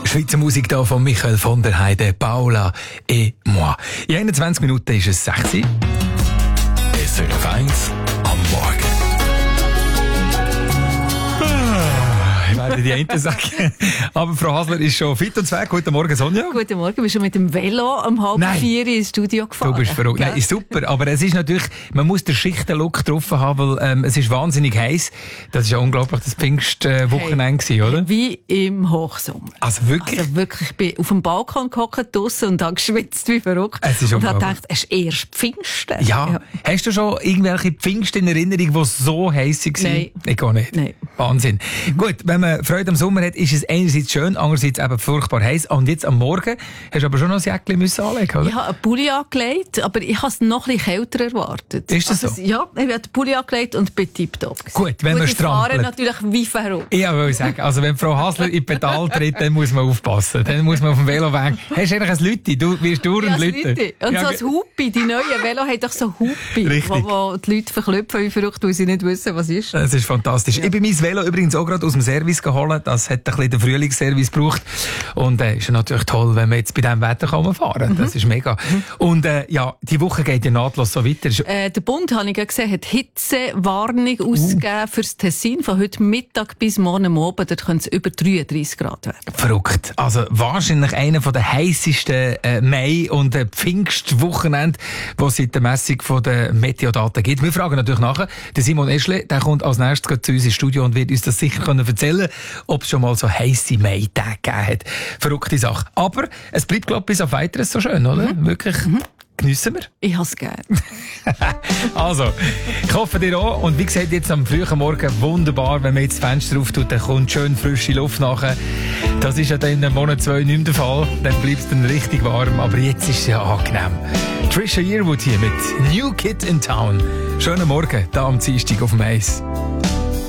Schweizer Musik hier von Michael von der Heide, Paula et moi. In 21 Minuten ist es 6 Uhr. SRF 1 am Morgen. Ich werde die einen sagen. Aber Frau Hasler ist schon fit und zweg. Guten Morgen, Sonja. Guten Morgen. Du bist schon mit dem Velo um 3:30 ins Studio gefahren. Du bist verrückt. Nein, ist super. Aber es ist natürlich, man muss den Schichtenlook drauf haben, weil es ist wahnsinnig heiß. Das ist ja unglaublich, das Pfingstwochenende gewesen, oder? Wie im Hochsommer. Also wirklich? Also wirklich, ich bin auf dem Balkon gehockt draussen und habe geschwitzt wie verrückt. Es ist und habe unglaublich. gedacht, es ist erst Pfingsten. Ja. Hast du schon irgendwelche Pfingsten in Erinnerung, die so heiß waren? Nein. Ich auch nicht. Nein. Wahnsinn. Gut, wenn man Freude am Sommer hat, ist es einerseits schön, andererseits eben furchtbar heiß. Und jetzt am Morgen hast du aber schon noch ein Jäckchen müssen anlegen, oder? Ich habe einen Pulli angelegt, aber ich habe es noch ein bisschen kälter erwartet. Ist das so? Ja, ich habe den Pulli angelegt und bin tipptopp. Gut, wenn man ich fahre strampelt. natürlich wie verrückt. Ja, will ich sagen. Also wenn Frau Hasler in die Pedal tritt, dann muss man aufpassen. Dann muss man auf dem Veloweg. Hast du eigentlich ein Lütti? Du wirst dauernd Lütten. Und Ja, so ein Hupi, die neuen Velo haben doch so Hupi, Richtig. wo die Leute verklüpfen wie verrückt, weil sie nicht wissen, was ist. Das ist fantastisch. Ja. Ich bin mein Velo übrigens auch gerade aus dem Service geholt. Das hat ein bisschen den Frühlingsservice gebraucht. Und ist ja natürlich toll, wenn man jetzt bei diesem Wetter fahren kann. Das ist mega. Und ja, die Woche geht ja nahtlos so weiter. Der Bund, habe ich ja gesehen, hat Hitzewarnung ausgegeben fürs Tessin von heute Mittag bis morgen Abend. Dort können es über 33 Grad werden. Verrückt. Also wahrscheinlich einer der heissesten Mai- und Pfingstwochenende, die es seit der Messung von den Meteodaten gibt. Wir fragen natürlich nachher. Der Simon Eschle, der kommt als nächstes zu uns ins Studio und wird uns das sicher erzählen können, ob es schon mal so heisse Mai-Tage gegeben hat. Verrückte Sache. Aber es bleibt, glaube ich, bis auf Weiteres so schön, oder? Wirklich. Geniessen wir. Ich habe es gerne. Also, ich hoffe dir auch. Und wie gesagt, jetzt am frühen Morgen wunderbar, wenn man jetzt das Fenster auftut, dann kommt schön frische Luft nachher. Das ist ja dann in Monat 2 nicht mehr der Fall. Dann bleibt es dann richtig warm. Aber jetzt ist es ja angenehm. Trisha Yearwood hier mit New Kid in Town. Schönen Morgen, da am Dienstag auf dem Eis.